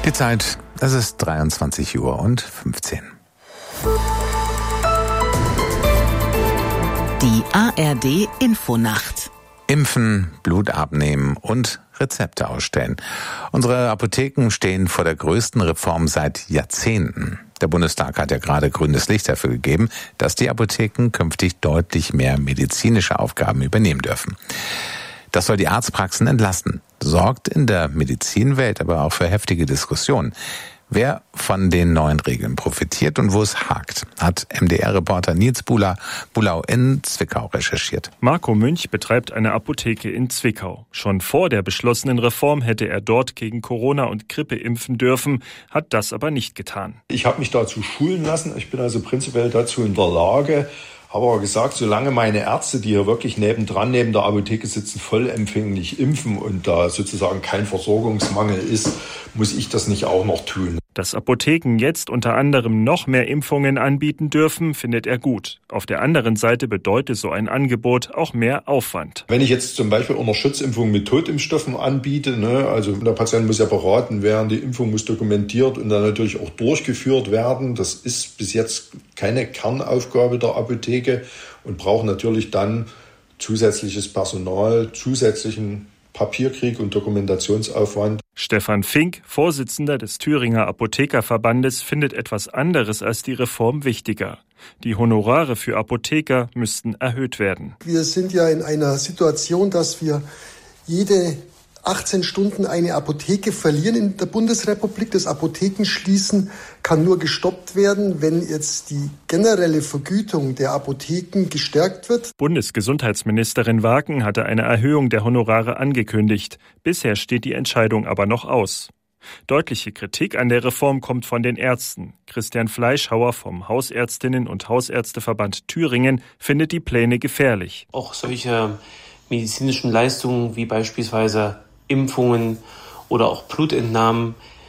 Die Zeit, es ist 23:15 Uhr. Die ARD Infonacht. Impfen, Blut abnehmen und Rezepte ausstellen. Unsere Apotheken stehen vor der größten Reform seit Jahrzehnten. Der Bundestag hat ja gerade grünes Licht dafür gegeben, dass die Apotheken künftig deutlich mehr medizinische Aufgaben übernehmen dürfen. Das soll die Arztpraxen entlasten, sorgt in der Medizinwelt aber auch für heftige Diskussionen. Wer von den neuen Regeln profitiert und wo es hakt, hat MDR-Reporter Nils Bulau in Zwickau recherchiert. Marco Münch betreibt eine Apotheke in Zwickau. Schon vor der beschlossenen Reform hätte er dort gegen Corona und Grippe impfen dürfen, hat das aber nicht getan. Ich habe mich dazu schulen lassen. Ich bin also prinzipiell dazu in der Lage. Habe aber gesagt, solange meine Ärzte, die hier wirklich neben der Apotheke sitzen, vollempfänglich impfen und da sozusagen kein Versorgungsmangel ist, muss ich das nicht auch noch tun. Dass Apotheken jetzt unter anderem noch mehr Impfungen anbieten dürfen, findet er gut. Auf der anderen Seite bedeutet so ein Angebot auch mehr Aufwand. Wenn ich jetzt zum Beispiel eine Schutzimpfung mit Totimpfstoffen anbiete, also der Patient muss ja beraten werden, die Impfung muss dokumentiert und dann natürlich auch durchgeführt werden. Das ist bis jetzt keine Kernaufgabe der Apotheke und braucht natürlich dann zusätzliches Personal, zusätzlichen Papierkrieg und Dokumentationsaufwand. Stefan Fink, Vorsitzender des Thüringer Apothekerverbandes, findet etwas anderes als die Reform wichtiger. Die Honorare für Apotheker müssten erhöht werden. Wir sind ja in einer Situation, dass wir jede 18 Stunden eine Apotheke verlieren in der Bundesrepublik. Das Apothekenschließen kann nur gestoppt werden, wenn jetzt die generelle Vergütung der Apotheken gestärkt wird. Bundesgesundheitsministerin Waken hatte eine Erhöhung der Honorare angekündigt. Bisher steht die Entscheidung aber noch aus. Deutliche Kritik an der Reform kommt von den Ärzten. Christian Fleischhauer vom Hausärztinnen- und Hausärzteverband Thüringen findet die Pläne gefährlich. Auch solche medizinischen Leistungen wie beispielsweise Impfungen oder auch Blutentnahmen,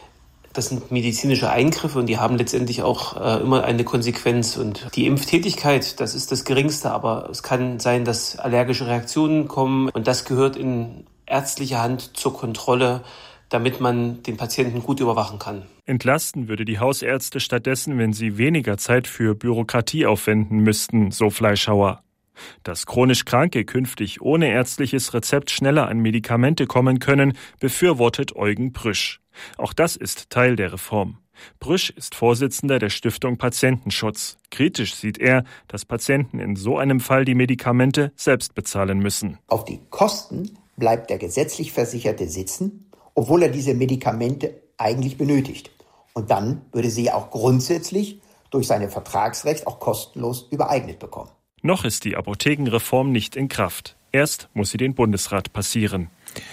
das sind medizinische Eingriffe und die haben letztendlich auch immer eine Konsequenz. Und die Impftätigkeit, das ist das Geringste, aber es kann sein, dass allergische Reaktionen kommen und das gehört in ärztlicher Hand zur Kontrolle, damit man den Patienten gut überwachen kann. Entlasten würde die Hausärzte stattdessen, wenn sie weniger Zeit für Bürokratie aufwenden müssten, so Fleischhauer. Dass chronisch Kranke künftig ohne ärztliches Rezept schneller an Medikamente kommen können, befürwortet Eugen Brüsch. Auch das ist Teil der Reform. Brüsch ist Vorsitzender der Stiftung Patientenschutz. Kritisch sieht er, dass Patienten in so einem Fall die Medikamente selbst bezahlen müssen. Auf die Kosten bleibt der gesetzlich Versicherte sitzen, obwohl er diese Medikamente eigentlich benötigt. Und dann würde sie auch grundsätzlich durch sein Vertragsrecht auch kostenlos übereignet bekommen. Noch ist die Apothekenreform nicht in Kraft. Erst muss sie den Bundesrat passieren.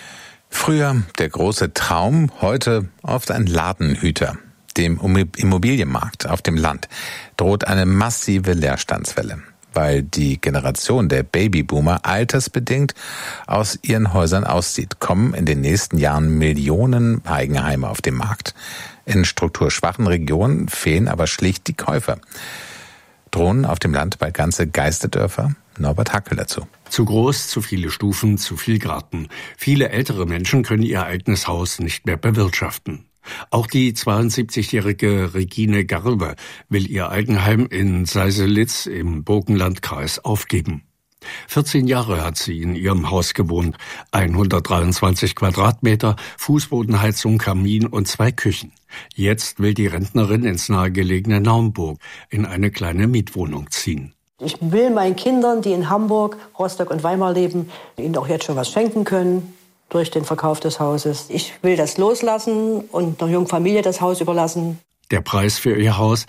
Früher der große Traum, heute oft ein Ladenhüter. Dem Immobilienmarkt auf dem Land droht eine massive Leerstandswelle, weil die Generation der Babyboomer altersbedingt aus ihren Häusern auszieht, kommen in den nächsten Jahren Millionen Eigenheime auf den Markt. In strukturschwachen Regionen fehlen aber schlicht die Käufer. Drohen auf dem Land bald ganze Geisterdörfer? Norbert Hackel dazu. Zu groß, zu viele Stufen, zu viel Garten. Viele ältere Menschen können ihr eigenes Haus nicht mehr bewirtschaften. Auch die 72-jährige Regine Garbe will ihr Eigenheim in Seiselitz im Burgenlandkreis aufgeben. 14 Jahre hat sie in ihrem Haus gewohnt. 123 Quadratmeter, Fußbodenheizung, Kamin und 2 Küchen. Jetzt will die Rentnerin ins nahegelegene Naumburg in eine kleine Mietwohnung ziehen. Ich will meinen Kindern, die in Hamburg, Rostock und Weimar leben, ihnen auch jetzt schon was schenken können durch den Verkauf des Hauses. Ich will das loslassen und einer jungen Familie das Haus überlassen. Der Preis für ihr Haus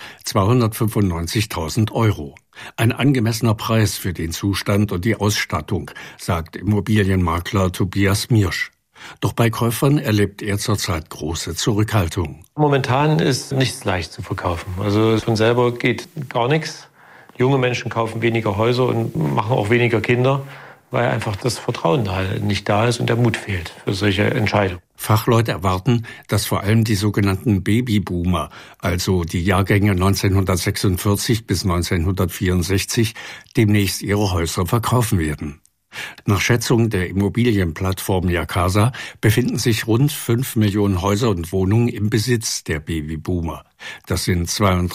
295.000 €. Ein angemessener Preis für den Zustand und die Ausstattung, sagt Immobilienmakler Tobias Miersch. Doch bei Käufern erlebt er zurzeit große Zurückhaltung. Momentan ist nichts leicht zu verkaufen. Also von selber geht gar nichts. Junge Menschen kaufen weniger Häuser und machen auch weniger Kinder, weil einfach das Vertrauen nicht da ist und der Mut fehlt für solche Entscheidungen. Fachleute erwarten, dass vor allem die sogenannten Babyboomer, also die Jahrgänge 1946 bis 1964, demnächst ihre Häuser verkaufen werden. Nach Schätzung der Immobilienplattform Jacasa befinden sich rund 5 Millionen Häuser und Wohnungen im Besitz der Babyboomer. Das sind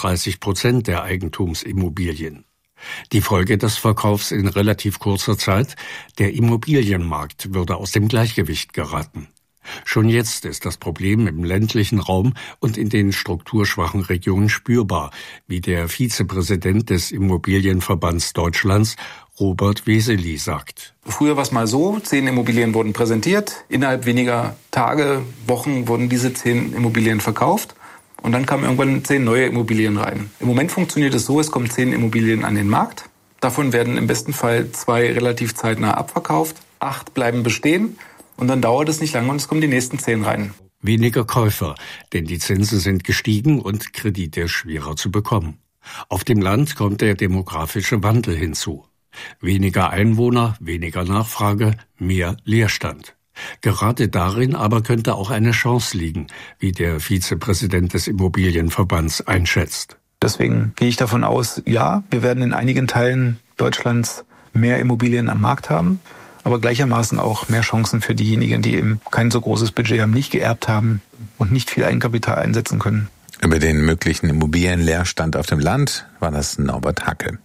32% der Eigentumsimmobilien. Die Folge des Verkaufs in relativ kurzer Zeit: der Immobilienmarkt würde aus dem Gleichgewicht geraten. Schon jetzt ist das Problem im ländlichen Raum und in den strukturschwachen Regionen spürbar, wie der Vizepräsident des Immobilienverbands Deutschlands, Robert Weseli, sagt. Früher war es mal so, 10 Immobilien wurden präsentiert. Innerhalb weniger Tage, Wochen wurden diese 10 Immobilien verkauft. Und dann kamen irgendwann 10 neue Immobilien rein. Im Moment funktioniert es so, es kommen 10 Immobilien an den Markt. Davon werden im besten Fall 2 relativ zeitnah abverkauft. 8 bleiben bestehen. Und dann dauert es nicht lange und es kommen die nächsten 10 rein. Weniger Käufer, denn die Zinsen sind gestiegen und Kredite schwerer zu bekommen. Auf dem Land kommt der demografische Wandel hinzu. Weniger Einwohner, weniger Nachfrage, mehr Leerstand. Gerade darin aber könnte auch eine Chance liegen, wie der Vizepräsident des Immobilienverbands einschätzt. Deswegen gehe ich davon aus, ja, wir werden in einigen Teilen Deutschlands mehr Immobilien am Markt haben, aber gleichermaßen auch mehr Chancen für diejenigen, die eben kein so großes Budget haben, nicht geerbt haben und nicht viel Eigenkapital einsetzen können. Über den möglichen Immobilienleerstand auf dem Land war das Norbert Hacke.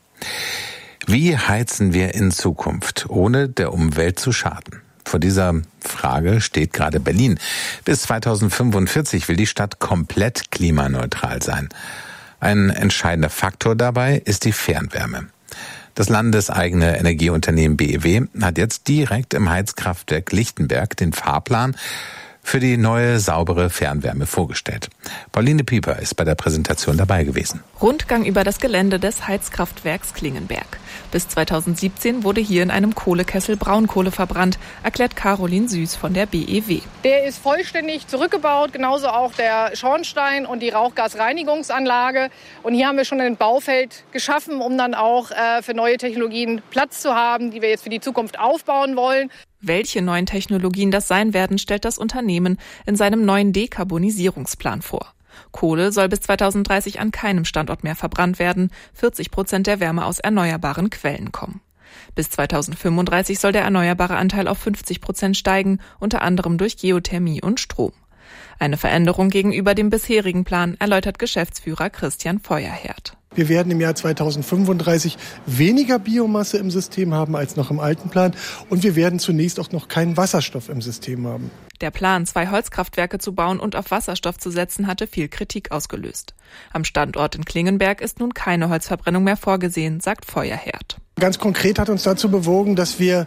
Wie heizen wir in Zukunft, ohne der Umwelt zu schaden? Vor dieser Frage steht gerade Berlin. Bis 2045 will die Stadt komplett klimaneutral sein. Ein entscheidender Faktor dabei ist die Fernwärme. Das landeseigene Energieunternehmen BEW hat jetzt direkt im Heizkraftwerk Lichtenberg den Fahrplan für die neue, saubere Fernwärme vorgestellt. Pauline Pieper ist bei der Präsentation dabei gewesen. Rundgang über das Gelände des Heizkraftwerks Klingenberg. Bis 2017 wurde hier in einem Kohlekessel Braunkohle verbrannt, erklärt Caroline Süß von der BEW. Der ist vollständig zurückgebaut, genauso auch der Schornstein und die Rauchgasreinigungsanlage. Und hier haben wir schon ein Baufeld geschaffen, um dann auch für neue Technologien Platz zu haben, die wir jetzt für die Zukunft aufbauen wollen. Welche neuen Technologien das sein werden, stellt das Unternehmen in seinem neuen Dekarbonisierungsplan vor. Kohle soll bis 2030 an keinem Standort mehr verbrannt werden. 40% der Wärme aus erneuerbaren Quellen kommen. Bis 2035 soll der erneuerbare Anteil auf 50% steigen, unter anderem durch Geothermie und Strom. Eine Veränderung gegenüber dem bisherigen Plan, erläutert Geschäftsführer Christian Feuerherd. Wir werden im Jahr 2035 weniger Biomasse im System haben als noch im alten Plan. Und wir werden zunächst auch noch keinen Wasserstoff im System haben. Der Plan, 2 Holzkraftwerke zu bauen und auf Wasserstoff zu setzen, hatte viel Kritik ausgelöst. Am Standort in Klingenberg ist nun keine Holzverbrennung mehr vorgesehen, sagt Feuerherd. Ganz konkret hat uns dazu bewogen, dass wir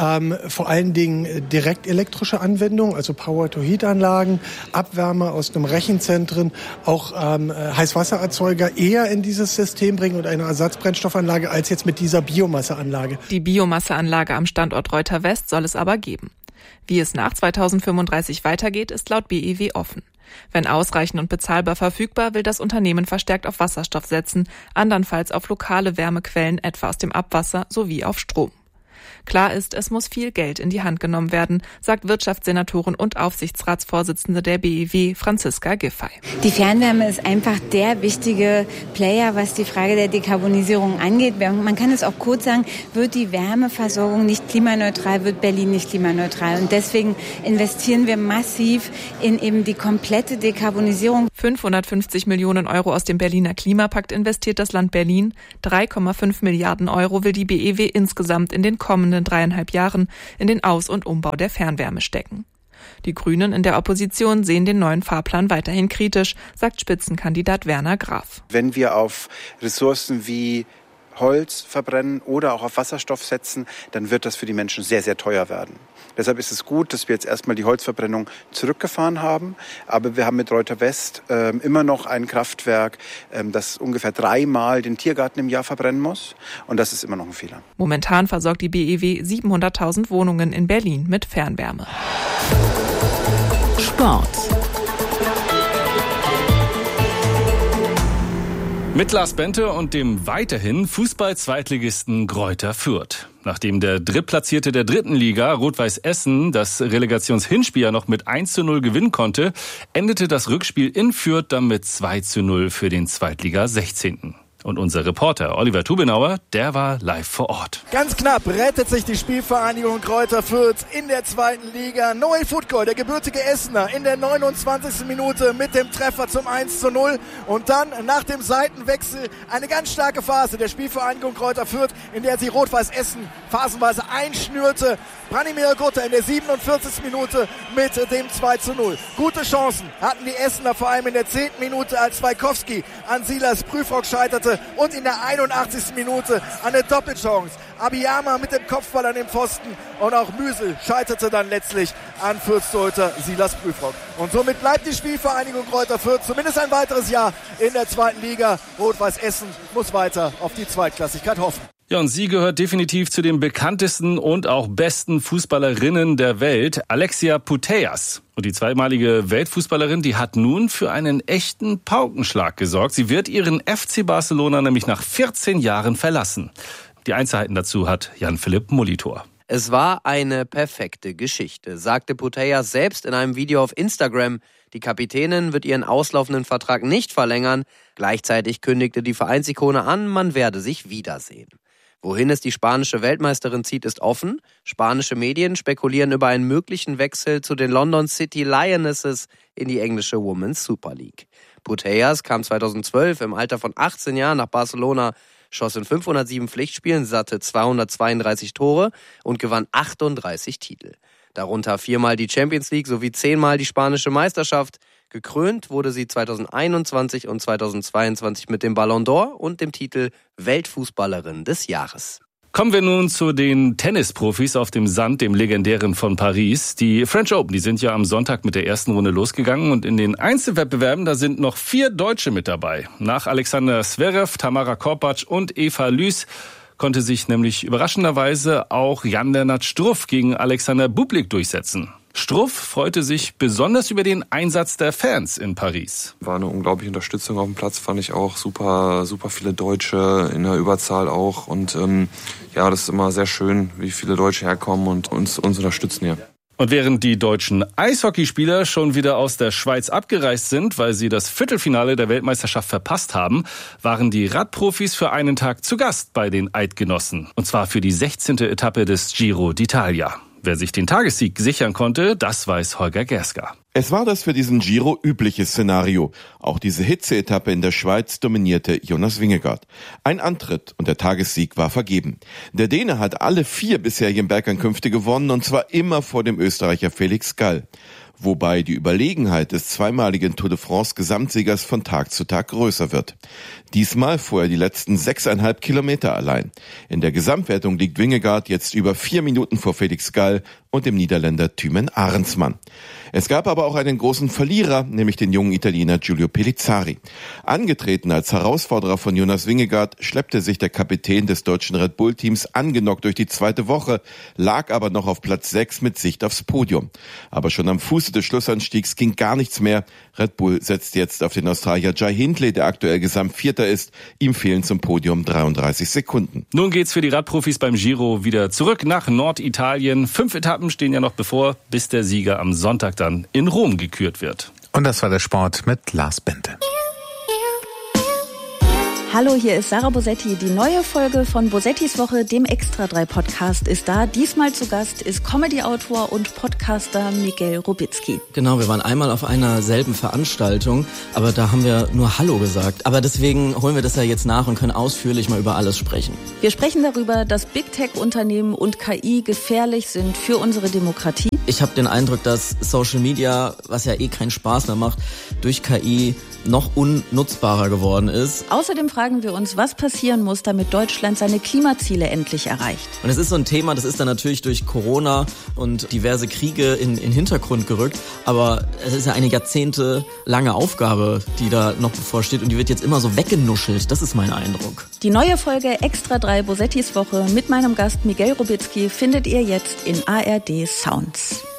vor allen Dingen direkt elektrische Anwendungen, also Power-to-Heat-Anlagen, Abwärme aus einem Rechenzentren, auch Heißwassererzeuger eher in dieses System bringen und eine Ersatzbrennstoffanlage als jetzt mit dieser Biomasseanlage. Die Biomasseanlage am Standort Reuter West soll es aber geben. Wie es nach 2035 weitergeht, ist laut BEW offen. Wenn ausreichend und bezahlbar verfügbar, will das Unternehmen verstärkt auf Wasserstoff setzen, andernfalls auf lokale Wärmequellen, etwa aus dem Abwasser, sowie auf Strom. Klar ist, es muss viel Geld in die Hand genommen werden, sagt Wirtschaftssenatorin und Aufsichtsratsvorsitzende der BEW, Franziska Giffey. Die Fernwärme ist einfach der wichtige Player, was die Frage der Dekarbonisierung angeht. Man kann es auch kurz sagen, wird die Wärmeversorgung nicht klimaneutral, wird Berlin nicht klimaneutral. Und deswegen investieren wir massiv in eben die komplette Dekarbonisierung. 550 Millionen Euro aus dem Berliner Klimapakt investiert das Land Berlin. 3,5 Milliarden Euro will die BEW insgesamt in den kommenden 3,5 Jahren in den Aus- und Umbau der Fernwärme stecken. Die Grünen in der Opposition sehen den neuen Fahrplan weiterhin kritisch, sagt Spitzenkandidat Werner Graf. Wenn wir auf Ressourcen wie Holz verbrennen oder auch auf Wasserstoff setzen, dann wird das für die Menschen sehr, sehr teuer werden. Deshalb ist es gut, dass wir jetzt erstmal die Holzverbrennung zurückgefahren haben. Aber wir haben mit Reuter West immer noch ein Kraftwerk, das ungefähr 3-mal den Tiergarten im Jahr verbrennen muss. Und das ist immer noch ein Fehler. Momentan versorgt die BEW 700.000 Wohnungen in Berlin mit Fernwärme. Sport. Mit Lars Bente und dem weiterhin Fußball-Zweitligisten Greuther Fürth. Nachdem der Drittplatzierte der 3. Liga, Rot-Weiß Essen, das Relegationshinspiel ja noch mit 1:0 gewinnen konnte, endete das Rückspiel in Fürth dann mit 2:0 für den Zweitliga 16. Und unser Reporter Oliver Tubenauer, der war live vor Ort. Ganz knapp rettet sich die Spielvereinigung Greuther Fürth in der 2. Liga. Noel Futkohl, der gebürtige Essener, in der 29. Minute mit dem Treffer zum 1:0. Und dann nach dem Seitenwechsel eine ganz starke Phase der Spielvereinigung Greuther Fürth, in der sie Rot-Weiß Essen phasenweise einschnürte. Branimir Gutta in der 47. Minute mit dem 2:0. Gute Chancen hatten die Essener, vor allem in der 10. Minute, als Wajkowski an Silas Prüfrock scheiterte, und in der 81. Minute eine Doppelchance. Abiyama mit dem Kopfball an den Pfosten und auch Müsel scheiterte dann letztlich an Fürth-Torhüter Silas Prüfrock. Und somit bleibt die Spielvereinigung Greuther Fürth zumindest ein weiteres Jahr in der 2. Liga. Rot-Weiß Essen muss weiter auf die Zweitklassigkeit hoffen. Ja, und sie gehört definitiv zu den bekanntesten und auch besten Fußballerinnen der Welt, Alexia Putellas. Und die zweimalige Weltfußballerin, die hat nun für einen echten Paukenschlag gesorgt. Sie wird ihren FC Barcelona nämlich nach 14 Jahren verlassen. Die Einzelheiten dazu hat Jan-Philipp Molitor. Es war eine perfekte Geschichte, sagte Putellas selbst in einem Video auf Instagram. Die Kapitänin wird ihren auslaufenden Vertrag nicht verlängern. Gleichzeitig kündigte die Vereinsikone an, man werde sich wiedersehen. Wohin es die spanische Weltmeisterin zieht, ist offen. Spanische Medien spekulieren über einen möglichen Wechsel zu den London City Lionesses in die englische Women's Super League. Putellas kam 2012 im Alter von 18 Jahren nach Barcelona, schoss in 507 Pflichtspielen satte 232 Tore und gewann 38 Titel. Darunter 4-mal die Champions League sowie 10-mal die spanische Meisterschaft. Gekrönt wurde sie 2021 und 2022 mit dem Ballon d'Or und dem Titel Weltfußballerin des Jahres. Kommen wir nun zu den Tennisprofis auf dem Sand, dem legendären von Paris. Die French Open, die sind ja am Sonntag mit der ersten Runde losgegangen und in den Einzelwettbewerben, da sind noch 4 Deutsche mit dabei. Nach Alexander Zverev, Tamara Korpatsch und Eva Lüß konnte sich nämlich überraschenderweise auch Jan-Lennart Struff gegen Alexander Bublik durchsetzen. Struff freute sich besonders über den Einsatz der Fans in Paris. War eine unglaubliche Unterstützung auf dem Platz, fand ich auch. Super viele Deutsche, in der Überzahl auch. Und ja, das ist immer sehr schön, wie viele Deutsche herkommen und uns unterstützen hier. Und während die deutschen Eishockeyspieler schon wieder aus der Schweiz abgereist sind, weil sie das Viertelfinale der Weltmeisterschaft verpasst haben, waren die Radprofis für einen Tag zu Gast bei den Eidgenossen. Und zwar für die 16. Etappe des Giro d'Italia. Wer sich den Tagessieg sichern konnte, das weiß Holger Gerska. Es war das für diesen Giro übliche Szenario. Auch diese Hitze-Etappe in der Schweiz dominierte Jonas Vingegaard. Ein Antritt und der Tagessieg war vergeben. Der Däne hat alle 4 bisherigen Bergankünfte gewonnen und zwar immer vor dem Österreicher Felix Gall. Wobei die Überlegenheit des zweimaligen Tour de France Gesamtsiegers von Tag zu Tag größer wird. Diesmal fuhr er die letzten 6,5 Kilometer allein. In der Gesamtwertung liegt Vingegaard jetzt über 4 Minuten vor Felix Gall und dem Niederländer Thymen Arendsman. Es gab aber auch einen großen Verlierer, nämlich den jungen Italiener Giulio Pellizzari. Angetreten als Herausforderer von Jonas Vingegaard schleppte sich der Kapitän des deutschen Red Bull-Teams angenockt durch die 2. Woche, lag aber noch auf Platz 6 mit Sicht aufs Podium. Aber schon am Fuße des Schlussanstiegs ging gar nichts mehr. Red Bull setzt jetzt auf den Australier Jai Hindley, der aktuell Gesamtvierter ist. Ihm fehlen zum Podium 33 Sekunden. Nun geht's für die Radprofis beim Giro wieder zurück nach Norditalien. 5 Etappen stehen ja noch bevor, bis der Sieger am Sonntag dann in Rom gekürt wird. Und das war der Sport mit Lars Bente. Hallo, hier ist Sarah Bosetti. Die neue Folge von Bosettis Woche, dem Extra 3 Podcast, ist da. Diesmal zu Gast ist Comedy-Autor und Podcaster Miguel Robitzky. Genau, wir waren einmal auf einer selben Veranstaltung, aber da haben wir nur Hallo gesagt. Aber deswegen holen wir das ja jetzt nach und können ausführlich mal über alles sprechen. Wir sprechen darüber, dass Big-Tech-Unternehmen und KI gefährlich sind für unsere Demokratie. Ich habe den Eindruck, dass Social Media, was ja keinen Spaß mehr macht, durch KI noch unnutzbarer geworden ist. Außerdem fragen wir uns, was passieren muss, damit Deutschland seine Klimaziele endlich erreicht. Und es ist so ein Thema, das ist dann natürlich durch Corona und diverse Kriege in Hintergrund gerückt, aber es ist ja eine jahrzehntelange Aufgabe, die da noch bevorsteht und die wird jetzt immer so weggenuschelt. Das ist mein Eindruck. Die neue Folge Extra 3 Bosettis Woche mit meinem Gast Miguel Robitzky findet ihr jetzt in ARD Sounds.